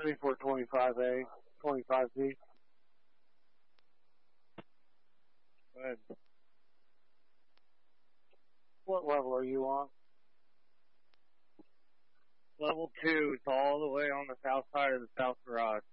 7425A, 25B. Go ahead. What level are you on? Level 2, it's all the way on the south side of the south garage.